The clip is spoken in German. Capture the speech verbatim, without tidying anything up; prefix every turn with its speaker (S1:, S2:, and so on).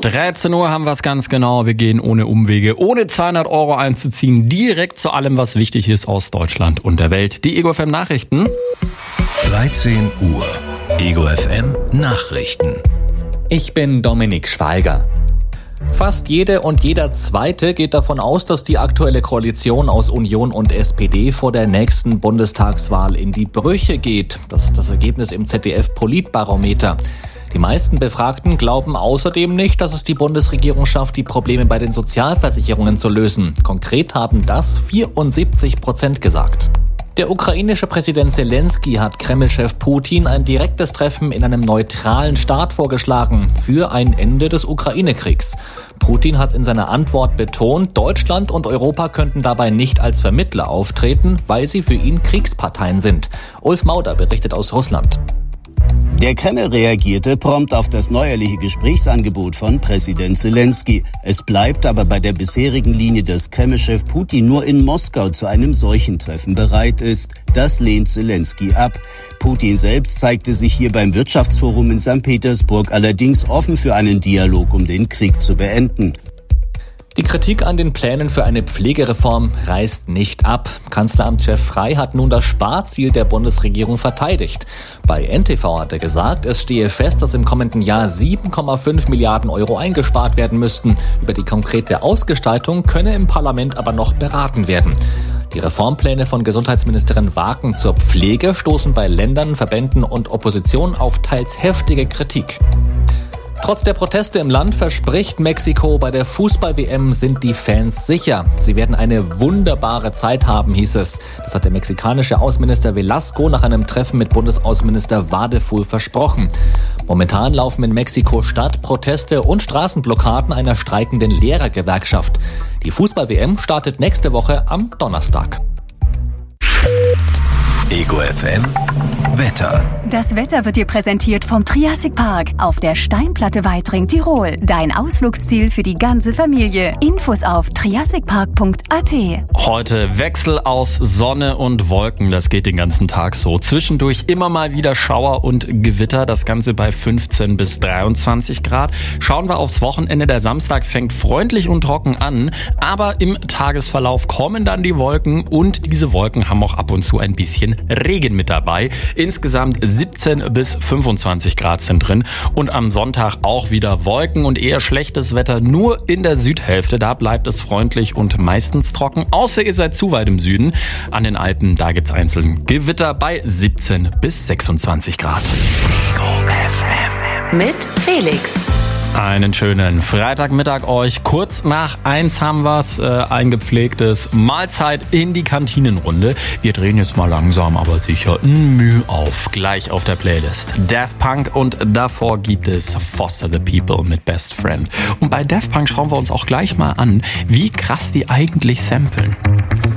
S1: dreizehn Uhr haben wir es ganz genau. Wir gehen ohne Umwege, ohne zweihundert Euro einzuziehen, direkt zu allem, was wichtig ist aus Deutschland und der Welt. Die Ego F M Nachrichten.
S2: dreizehn Uhr. Ego F M Nachrichten.
S3: Ich bin Dominik Schweiger. Fast jede und jeder Zweite geht davon aus, dass die aktuelle Koalition aus Union und S P D vor der nächsten Bundestagswahl in die Brüche geht. Das ist das Ergebnis im Z D F-Politbarometer. Die meisten Befragten glauben außerdem nicht, dass es die Bundesregierung schafft, die Probleme bei den Sozialversicherungen zu lösen. Konkret haben das vierundsiebzig Prozent gesagt. Der ukrainische Präsident Zelensky hat Kreml-Chef Putin ein direktes Treffen in einem neutralen Staat vorgeschlagen für ein Ende des Ukraine-Kriegs. Putin hat in seiner Antwort betont, Deutschland und Europa könnten dabei nicht als Vermittler auftreten, weil sie für ihn Kriegsparteien sind. Ulf Mauder berichtet aus Russland.
S4: Der Kreml reagierte prompt auf das neuerliche Gesprächsangebot von Präsident Zelensky. Es bleibt aber bei der bisherigen Linie, dass Kreml-Chef Putin nur in Moskau zu einem solchen Treffen bereit ist. Das lehnt Zelensky ab. Putin selbst zeigte sich hier beim Wirtschaftsforum in Sankt Petersburg allerdings offen für einen Dialog, um den Krieg zu beenden.
S3: Die Kritik an den Plänen für eine Pflegereform reißt nicht ab. Kanzleramtschef Frey hat nun das Sparziel der Bundesregierung verteidigt. Bei N T V hat er gesagt, es stehe fest, dass im kommenden Jahr sieben Komma fünf Milliarden Euro eingespart werden müssten. Über die konkrete Ausgestaltung könne im Parlament aber noch beraten werden. Die Reformpläne von Gesundheitsministerin Wagen zur Pflege stoßen bei Ländern, Verbänden und Opposition auf teils heftige Kritik. Trotz der Proteste im Land verspricht Mexiko, bei der Fußball-W M sind die Fans sicher. Sie werden eine wunderbare Zeit haben, hieß es. Das hat der mexikanische Außenminister Velasco nach einem Treffen mit Bundesaußenminister Wadeful versprochen. Momentan laufen in Mexiko-Stadt Proteste und Straßenblockaden einer streikenden Lehrergewerkschaft. Die Fußball-W M startet nächste Woche am Donnerstag.
S2: Ego F M Wetter.
S5: Das Wetter wird dir präsentiert vom Triassic Park auf der Steinplatte Weitring, Tirol. Dein Ausflugsziel für die ganze Familie. Infos auf triassic park punkt a t.
S1: Heute Wechsel aus Sonne und Wolken. Das geht den ganzen Tag so. Zwischendurch immer mal wieder Schauer und Gewitter. Das Ganze bei fünfzehn bis dreiundzwanzig Grad. Schauen wir aufs Wochenende. Der Samstag fängt freundlich und trocken an. Aber im Tagesverlauf kommen dann die Wolken. Und diese Wolken haben auch ab und zu ein bisschen Regen mit dabei. Insgesamt siebzehn bis fünfundzwanzig Grad sind drin. Und am Sonntag auch wieder Wolken und eher schlechtes Wetter. Nur in der Südhälfte, da bleibt es freundlich und meistens trocken. Außer ihr seid zu weit im Süden. An den Alpen, da gibt's einzeln Gewitter bei siebzehn bis sechsundzwanzig Grad.
S2: Ego F M.
S5: Mit Felix.
S1: Einen schönen Freitagmittag euch. Kurz nach eins haben wir's, äh, ein gepflegtes Mahlzeit in die Kantinenrunde. Wir drehen jetzt mal langsam, aber sicher ein Mühe auf. Gleich auf der Playlist Daft Punk und davor gibt es Foster the People mit Best Friend. Und bei Daft Punk schauen wir uns auch gleich mal an, wie krass die eigentlich samplen.